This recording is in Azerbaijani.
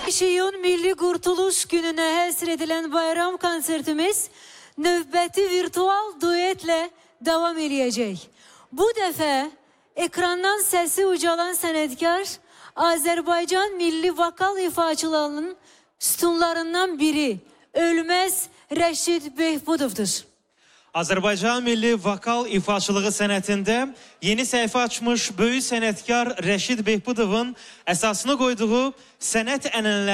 Şiyun Milli Qurtuluş Gününe həsr edilən bayram konsertimiz növbəti virtual duetle devam edəcək. Bu dəfə ekrandan səsi ucalan sənətkar Azərbaycan Milli Vokal ifaçılarının sütunlarından biri Ölməz Rəşid Behbudovdur. Azərbaycan Milli Vokal ifaçılığı sənətində yeni səhifə açmış böyük sənətkar Rəşid Behbudovun əsasını qoyduğu sənət ənənələri